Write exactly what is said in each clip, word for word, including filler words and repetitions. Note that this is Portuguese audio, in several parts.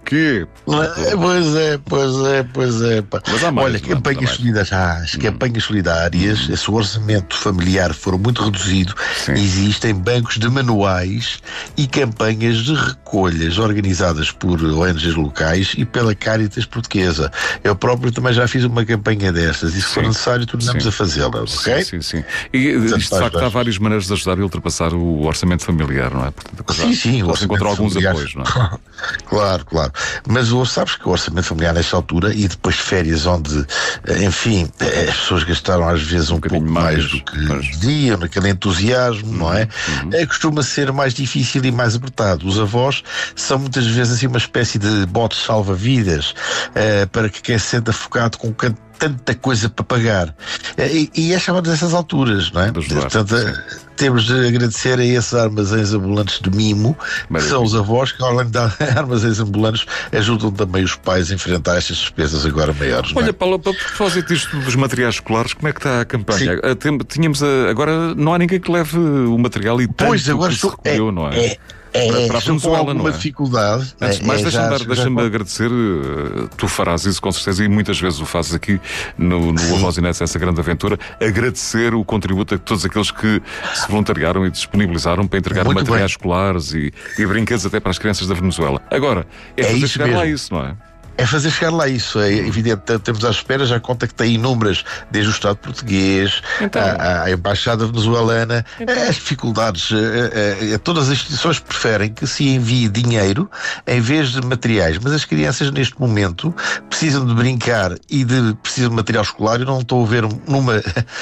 quê? Pois é, pois é, pois é. Pá. Mas há mais, Olha, não é? campanhas solidárias, ah, as Hum. campanhas solidárias, Hum. se o orçamento familiar for muito reduzido, Sim. existem bancos de manuais e campanhas de recolhas organizadas por O N Gs locais e pela Caritas Portuguesa. Eu próprio também já fiz uma campanha destas e se for Sim. necessário tornamos Sim. a fazê-la, ok? Sim, sim, sim. E Portanto, isto, de facto, há faz- várias maneiras de ajudar a ultrapassar o orçamento familiar, não é? Portanto, a coisa- Sim, sim, o pode-se encontrar alguns familiar. apoios, não é? Claro, claro. Mas o- sabes que o orçamento familiar nesta altura e depois de férias onde, eh, enfim, eh, as pessoas gastaram às vezes um, bocadinho pouco mais, mais, do que mas- deviam, naquele entusiasmo, não é? Eh, costuma ser mais difícil e mais apertado. Os avós são muitas vezes assim uma espécie de botes salva-vidas eh, para que quem se senta focado com can- tanta coisa para pagar. Eh, E, e é chamado nessas alturas, não é? De ajudar, Portanto, eh, temos de agradecer a esses armazéns ambulantes de mimo, que Maravilha. são os avós que, além de armazéns ambulantes, ajudam também os pais a enfrentar estas despesas agora maiores. não é? Olha, Paulo, para propósito disto dos materiais escolares, como é que está a campanha? Ah, tem- Tínhamos a- agora não há ninguém que leve o material e tanto Pois, agora que se estou, recolheu, não é? é, é, Para- é, para a estou com Venezuela, alguma não é? dificuldade. Antes de É, mais, é, deixa-me, já- dar- deixa-me já- agradecer. eh, Tu farás isso com certeza e muitas vezes o fazes aqui no, no Avós e Netos, essa grande aventura. Agradecer o contributo a todos aqueles que se voluntariaram e disponibilizaram para entregar Muito materiais bem. escolares e, e brinquedos até para as crianças da Venezuela. Agora, é, É fazer isso chegar lá mesmo. isso, não é? É fazer chegar lá isso, é evidente. Temos à espera, já conta que tem inúmeras, desde o Estado português, Então. à, à Embaixada venezuelana, as dificuldades, eh, eh, todas as instituições preferem que se envie dinheiro em vez de materiais, mas as crianças neste momento precisam de brincar e de precisam de material escolar. Eu não estou a ver numa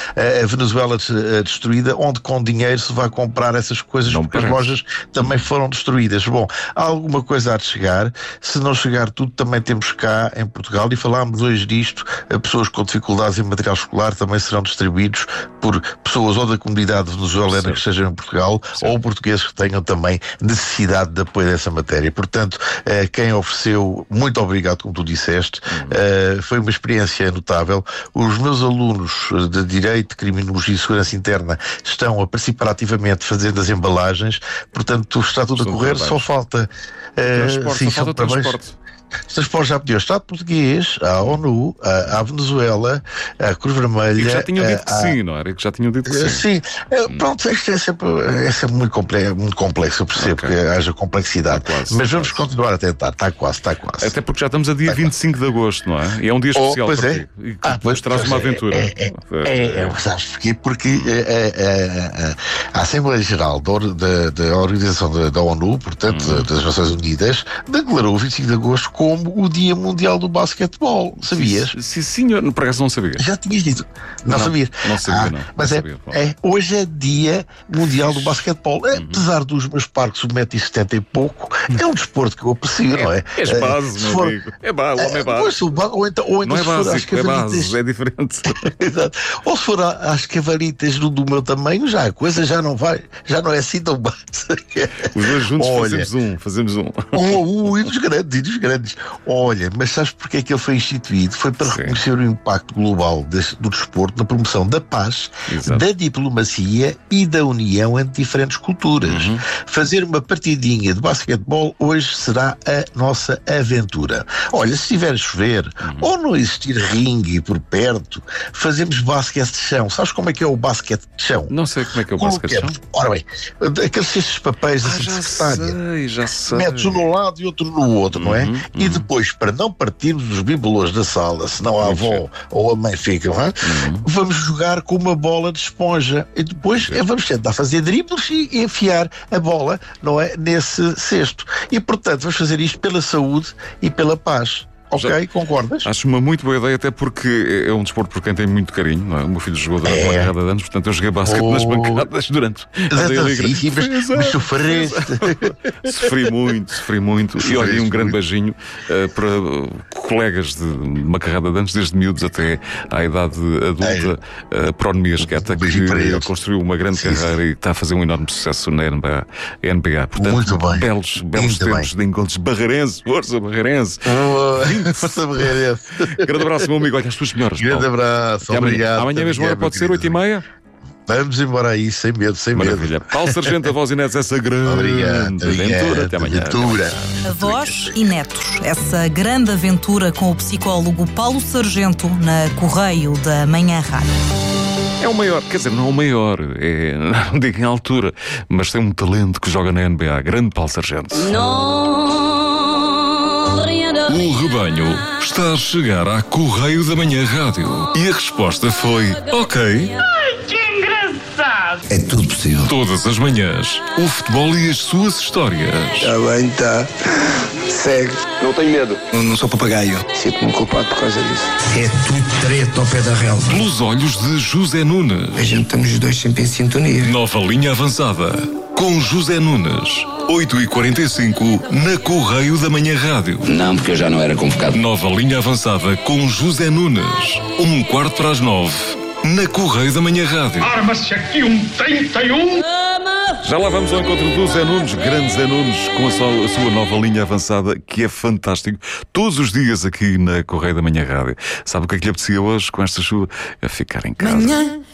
a Venezuela des- eh, destruída, onde com dinheiro se vai comprar essas coisas, Não porque as parece. lojas também foram destruídas. Bom, há alguma coisa há de chegar. Se não chegar tudo, também temos cá em Portugal, e falámos hoje disto, a pessoas com dificuldades em material escolar também serão distribuídos por pessoas ou da comunidade venezuelana Certo. que estejam em Portugal, Certo. ou portugueses que tenham também necessidade de apoio dessa matéria. Portanto, eh, quem ofereceu, muito obrigado, como tu disseste, eh, foi uma experiência notável. Os meus alunos de Direito, Criminologia e Segurança Interna estão a participar ativamente fazendo as embalagens, portanto está tudo São a correr, trabalhos. só falta eh, Transporte, sim, só falta são parabéns. transporte. Transporte já pediu ao Estado português, à ONU, à, à Venezuela, à Cruz Vermelha. E que já tinham dito que à- sim, não era? E que já tinham dito que Eh, sim. Sim, Eh, pronto, isto é sempre, é sempre muito, complexo, muito complexo, eu percebo Ok. que haja complexidade. Está quase, mas está vamos quase. continuar a tentar, está quase, está quase. Até porque já estamos a dia vinte e cinco de agosto, não é? E é um dia Oh, especial pois para é. ti. E que Ah, nos pois, traz pois uma é, aventura. É, é, é, é, sabes porquê? Porque eh, eh, eh, eh, a Assembleia Geral da, Or- da, da Organização da, da ONU, portanto, Uhum. das Nações Unidas, declarou o vinte e cinco de agosto como o Dia Mundial do Basquetebol. Sabias? Sim, sim, senhor. Por acaso não sabia. Já tinhas dito. Não, Não, sabias? não sabia, Ah, não. Mas Não é, sabia, bom. é, hoje é Dia Mundial do Basquetebol. Uhum. Apesar dos meus parques, um metro e setenta e pouco, é um desporto que eu aprecio, não é? És Eh, base, se meu for- amigo. É base, o homem é eh, base. pois, o ba- ou então, ou então Não é se for às básico, é cavalitas- base, é diferente. Exato. Ou se for a- às cavalitas do, do meu tamanho, já a coisa já não vai, já não é assim tão básica. Os dois juntos Olha. fazemos um, fazemos um. Oh, e dos grandes, e dos grandes. Olha, mas sabes porque é que ele foi instituído? Foi para Sim. reconhecer o impacto global deste- do desporto na promoção da paz, Exato. da diplomacia e da união entre diferentes culturas. Uhum. Fazer uma partidinha de basquetebol hoje será a nossa aventura. Olha, se estiver a chover Uhum. ou não existir ringue por perto, fazemos basquete de chão. Sabes como é que é o basquete de chão? Não sei como é que é o basquete de chão. Ora bem, aqueles cestos de papéis Ah, assim de já secretária. sei, já sei. Metes um no lado e outro no outro, não é? Uhum, E uhum. depois, para não partirmos os bibelôs da sala, senão a Muito avó bem. ou a mãe ficam, hã? Uhum. Vamos jogar com uma bola de esponja. E depois Sim. eh, vamos tentar fazer dribles e enfiar a bola, não é? Nesse cesto. E, portanto, vamos fazer isto pela saúde e pela paz. Ok? Já- Concordas? Acho uma muito boa ideia, até porque é um desporto por quem tem muito carinho, não é? O meu filho jogou durante É. uma carrada de anos, portanto eu joguei basquete Oh. nas bancadas durante. andei ali Sim, sim, mas, Pois é. mas sofreste. Sofri muito, sofri muito. E Sofreste olha, um grande muito. beijinho eh, para uh, colegas de uma carrada de anos, desde miúdos até à idade adulta, uh, Pronias Guetta, Um beijinho para que eles. construiu uma grande Sim, carreira e está a fazer um enorme sucesso na N B A. N B A. Portanto, Muito bem. belos, belos Muito tempos bem. de encontros. Barreirense, força, Barreirense. Oh, força barreira. Grande abraço, meu amigo. Olha, as tuas melhores. Grande Paulo. abraço. Até amanhã. Obrigado. Amanhã mesmo, hora Obrigado, pode ser meu oito e querido. meia. Vamos embora aí, sem medo, sem Maravilha. medo. Paulo Sargento, a voz e netos, essa grande Obrigado, aventura. obrigado, Até amanhã. aventura. A voz e netos. Essa grande aventura com o psicólogo Paulo Sargento na Correio da Manhã Rádio. É o maior, quer dizer, não é o maior, é, não digo em altura, mas tem um talento que joga na N B A. Grande Paulo Sargento. O rebanho está a chegar à Correio da Manhã Rádio. E a resposta foi: ok. Ai, que engraçado! É tudo possível. Todas as manhãs, o futebol e as suas histórias. Está bem, está. Segue. Não tenho medo. Não, não sou papagaio. Sinto-me culpado por causa disso. É tudo treta ao pé da relva. Pelos olhos de José Nunes. A gente estamos os dois sempre em sintonia. Nova linha avançada. Com José Nunes. oito e quarenta e cinco na Correio da Manhã Rádio. Não, porque eu já não era convocado. Nova linha avançada com José Nunes. Um quarto para as nove na Correio da Manhã Rádio. Arma-se aqui um trinta e um! Já lá vamos ao encontro do Zé Nunes, grande Zé Nunes, com a sua, a sua nova linha avançada, que é fantástico. Todos os dias aqui na Correio da Manhã Rádio. Sabe o que é que lhe apetecia hoje com esta chuva? É ficar em casa. Manhã